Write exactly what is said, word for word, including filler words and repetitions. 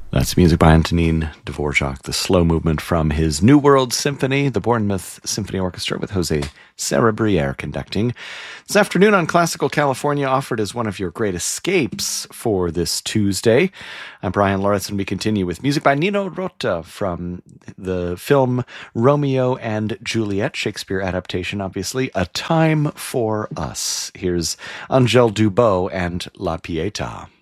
That's music by Antonin Dvorak, the slow movement from his New World Symphony, the Bournemouth Symphony Orchestra, with Jose Cerebriere conducting. This afternoon on Classical California, offered as one of your great escapes for this Tuesday. I'm Brian Loritz, and we continue with music by Nino Rota from the film Romeo and Juliet, Shakespeare adaptation, obviously, A Time for Us. Here's Angèle Dubot and La Pietà.